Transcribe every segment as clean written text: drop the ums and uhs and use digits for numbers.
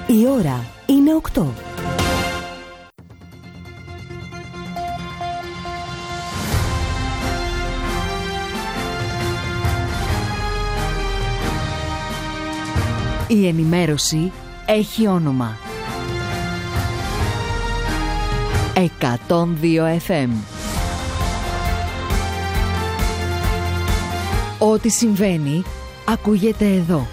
Η ώρα είναι 8. Η ενημέρωση έχει όνομα. 102 FM. Ό,τι συμβαίνει, ακούγεται εδώ.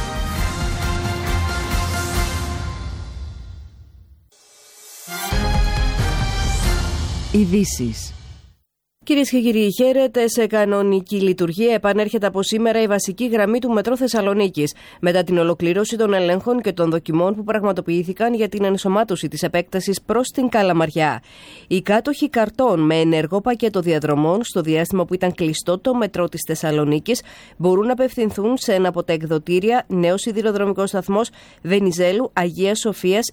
Ειδήσεις. Κυρίες και κύριοι, χαίρετε. Σε κανονική λειτουργία επανέρχεται από σήμερα η βασική γραμμή του Μετρό Θεσσαλονίκης, μετά την ολοκληρώση των ελέγχων και των δοκιμών που πραγματοποιήθηκαν για την ενσωμάτωση της επέκτασης προς την Καλαμαριά. Οι κάτοχοι καρτών με ενεργό πακέτο διαδρομών στο διάστημα που ήταν κλειστό το Μετρό της Θεσσαλονίκης μπορούν να απευθυνθούν σε ένα από τα εκδοτήρια Νέος Σιδηροδρομικός Σταθμός Βενιζέλου Αγίας Σοφίας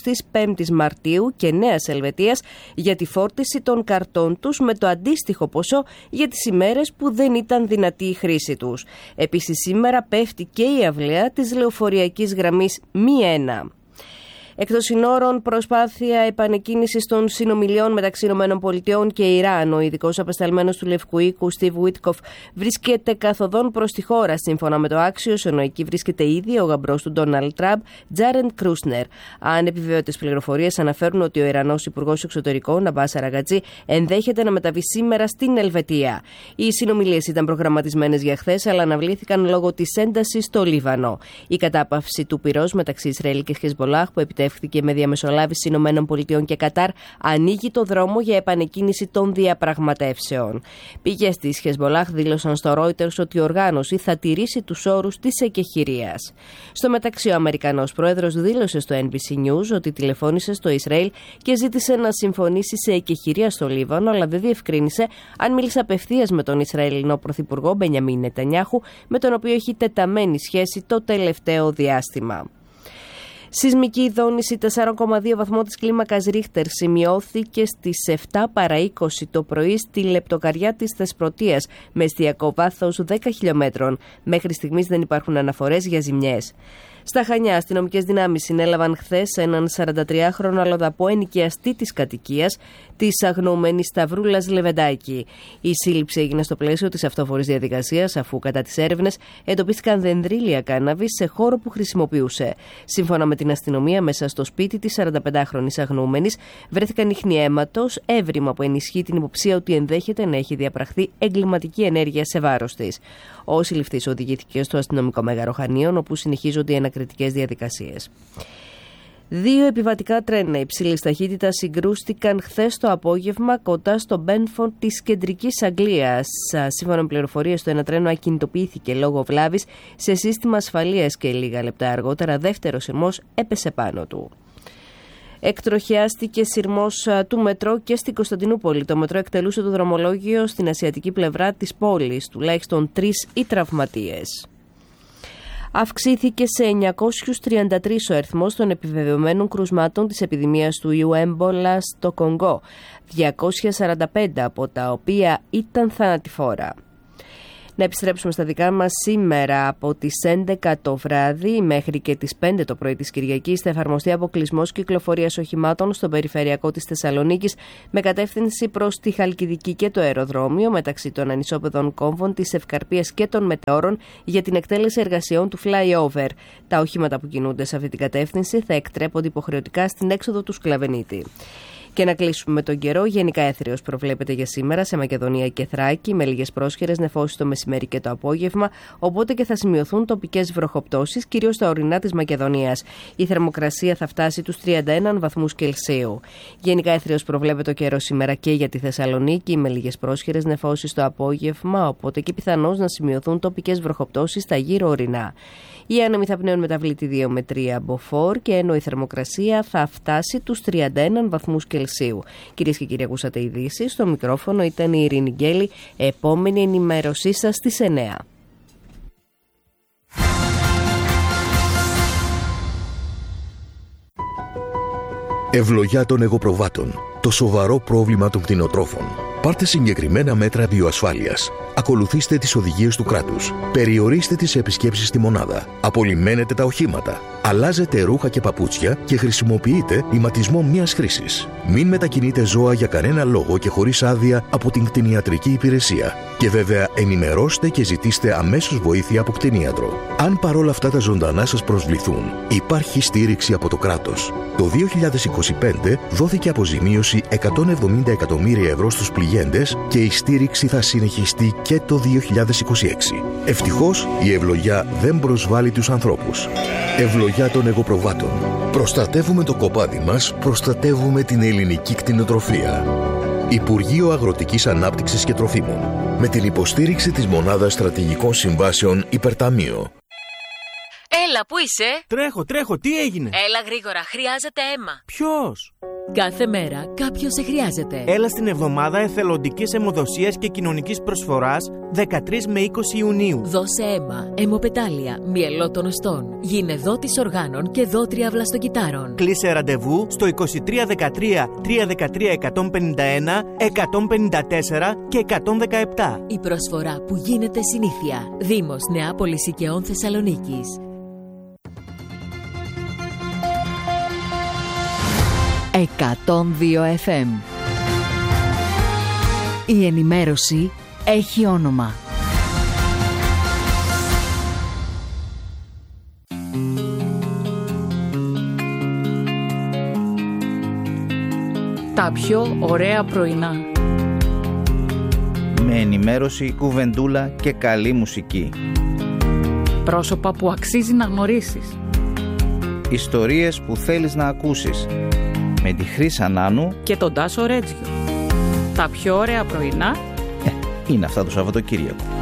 25 Μαρτίου και Νέας Ελβετίας για τη φόρτιση των καρτών τους με το αντίστοιχο ποσό για τις ημέρες που δεν ήταν δυνατή η χρήση τους. Επίσης σήμερα πέφτει και η αυλαία της λεωφοριακής γραμμής μη 1. Εκτός συνόρων, προσπάθεια επανεκκίνησης των συνομιλιών μεταξύ ΗΠΑ και Ιράν. Ο ειδικός απεσταλμένος του Λευκού Οίκου, Στίβ Βίτκοφ, βρίσκεται καθοδόν προς τη χώρα, σύμφωνα με το Άξιος, ενώ εκεί βρίσκεται ήδη ο γαμπρός του Ντόναλντ Τραμπ, Τζάρεντ Κρούσνερ. Ανεπιβεβαίωτες πληροφορίες αναφέρουν ότι ο Ιρανός Υπουργός Εξωτερικών, Αμπάς Αραγκατζή, ενδέχεται να μεταβεί σήμερα στην Ελβετία. Οι συνομιλίες ήταν προγραμματισμένες για χθες, αλλά αναβλήθηκαν λόγω της έντασης στο Λίβανο. Η κατάπαυση του πυρός μεταξύ Ισραήλ και Χεσμολάχ, που επιτεύχθηκε με διαμεσολάβηση ΗΠΑ και Κατάρ, ανοίγει το δρόμο για επανεκκίνηση των διαπραγματεύσεων. Πηγές της Χεσμολάχ δήλωσαν στο Reuters ότι η οργάνωση θα τηρήσει τους όρους της εκεχηρίας. Στο μεταξύ, ο Αμερικανός πρόεδρος δήλωσε στο NBC News ότι τηλεφώνησε στο Ισραήλ και ζήτησε να συμφωνήσει σε εκεχηρία στο Λίβανο, αλλά δεν διευκρίνησε αν μίλησε απευθείας με τον Ισραηλινό πρωθυπουργό Μπενιαμίν Νετανιάχου, με τον οποίο έχει τεταμένη σχέση το τελευταίο διάστημα. Σεισμική δόνηση 4,2 βαθμό της κλίμακας Ρίχτερ σημειώθηκε στις 7 παρά 20 το πρωί στη λεπτοκαριά της Θεσπρωτείας με εστιακό βάθος 10 χιλιόμετρων. Μέχρι στιγμής δεν υπάρχουν αναφορές για ζημιές. Στα Χανιά, αστυνομικές δυνάμεις συνέλαβαν χθες έναν 43χρονο αλλοδαπό ενοικιαστή της κατοικίας της αγνοωμένης Σταυρούλας Λεβεντάκη. Η σύλληψη έγινε στο πλαίσιο της αυτοφορής διαδικασίας, αφού κατά τις έρευνες εντοπίστηκαν δενδρίλια κάναβης σε χώρο που χρησιμοποιούσε. Σύμφωνα με την αστυνομία, μέσα στο σπίτι της 45χρονης αγνοούμενης βρέθηκαν ίχνη αίματος, έβριμα που ενισχύει την υποψία ότι ενδέχεται να έχει διαπραχθεί εγκληματική ενέργεια σε βάρος της. Ο συλληφθής οδηγήθηκε στο αστυνομικό μέγαρο Χανίων, όπου συνεχίζονται οι ανακριτικές διαδικασίες. 2 επιβατικά τρένα υψηλής ταχύτητας συγκρούστηκαν χθες το απόγευμα κοντά στο Μπένφορντ της κεντρικής Αγγλίας. Σύμφωνα με πληροφορίες, το ένα τρένο ακινητοποιήθηκε λόγω βλάβης σε σύστημα ασφαλείας και λίγα λεπτά αργότερα δεύτερος σειρμός έπεσε πάνω του. Εκτροχιάστηκε σειρμός του μετρό και στην Κωνσταντινούπολη. Το μετρό εκτελούσε το δρομολόγιο στην ασιατική πλευρά της πόλης. Τουλάχιστον 3 οι τραυματίες. Αυξήθηκε σε 933 ο αριθμός των επιβεβαιωμένων κρουσμάτων της επιδημίας του ιού έμπολα στο Κονγκό, 245 από τα οποία ήταν θανατηφόρα. Να επιστρέψουμε στα δικά μας. Σήμερα από τις 11 το βράδυ μέχρι και τις 5 το πρωί της Κυριακής θα εφαρμοστεί αποκλεισμός κυκλοφορίας οχημάτων στο περιφερειακό της Θεσσαλονίκης με κατεύθυνση προς τη Χαλκιδική και το αεροδρόμιο μεταξύ των ανισόπεδων κόμβων της Ευκαρπίας και των Μετεώρων για την εκτέλεση εργασιών του flyover. Τα οχήματα που κινούνται σε αυτή την κατεύθυνση θα εκτρέπονται υποχρεωτικά στην έξοδο του Σκλαβενίτη. Και να κλείσουμε με τον καιρό. Γενικά έθριος προβλέπεται για σήμερα σε Μακεδονία και Θράκη, με λίγες πρόσχερες νεφώσεις το μεσημέρι και το απόγευμα, οπότε και θα σημειωθούν τοπικές βροχοπτώσεις, κυρίως στα ορεινά της Μακεδονίας. Η θερμοκρασία θα φτάσει τους 31 βαθμούς Κελσίου. Γενικά έθριος προβλέπεται ο καιρός σήμερα και για τη Θεσσαλονίκη, με λίγες πρόσχερες νεφώσεις το απόγευμα, οπότε και πιθανώς να σημειωθούν τοπικές βροχοπτώσεις στα γύρω ορεινά. Οι άνεμοι θα πνέουν μεταβλήτη 2 με 3 μποφόρ και ενώ η θερμοκρασία θα φτάσει τους 31 βαθμούς Κελσίου. Κυρίες και κύριοι, ακούσατε ειδήσεις. Στο μικρόφωνο ήταν η Ειρήνη Γκέλη. Επόμενη ενημέρωσή σας στις 9. Ευλογιά των εγωπροβάτων. Το σοβαρό πρόβλημα των κτηνοτρόφων. Πάρτε συγκεκριμένα μέτρα βιοασφάλειας. Ακολουθήστε τις οδηγίες του κράτους. Περιορίστε τις επισκέψεις στη μονάδα. Απολυμμένετε τα οχήματα. Αλλάζετε ρούχα και παπούτσια και χρησιμοποιείτε ηματισμό μίας χρήσης. Μην μετακινείτε ζώα για κανένα λόγο και χωρίς άδεια από την κτηνιατρική υπηρεσία. Και βέβαια ενημερώστε και ζητήστε αμέσως βοήθεια από κτηνίατρο. Αν παρόλα αυτά τα ζωντανά σας προσβληθούν, υπάρχει στήριξη από το κράτος. Το 2025 δόθηκε αποζημίωση 170 εκατομμύρια ευρώ στους πληγέντες και η στήριξη θα συνεχιστεί και το 2026. Ευτυχώς η ευλογιά δεν προσβάλλει τους ανθρώπους. Ευλογιά των εγωπροβάτων. Προστατεύουμε το κοπάδι μας, προστατεύουμε την ελληνική κτηνοτροφία. Υπουργείο Αγροτικής Ανάπτυξης και Τροφίμων. Με την υποστήριξη της Μονάδας Στρατηγικών Συμβάσεων Υπερταμείο. Έλα, πού είσαι? Τρέχω, τι έγινε? Έλα γρήγορα, χρειάζεται αίμα. Ποιος? Κάθε μέρα κάποιος σε χρειάζεται. Έλα στην εβδομάδα εθελοντικής αιμοδοσίας και κοινωνικής προσφοράς 13 με 20 Ιουνίου. Δώσε αίμα, αιμοπετάλια, μυελό των οστών. Γίνε δότης οργάνων και δότρια βλαστοκυτάρων. Κλείσε ραντεβού στο 2313 313 151, 154 και 117. Η προσφορά που γίνεται συνήθεια. Δήμος Νεάπολης Οικαιών Θεσσαλονίκης. 102 FM. Η ενημέρωση έχει όνομα. Τα πιο ωραία πρωινά. Με ενημέρωση, κουβεντούλα και καλή μουσική. Πρόσωπα που αξίζει να γνωρίσεις. Ιστορίες που θέλεις να ακούσεις. Με τη Χρύσα Νάνου Και τον Τάσο Ρέτζιο. Τα πιο ωραία πρωινά είναι αυτά το Σαββατοκύριακο.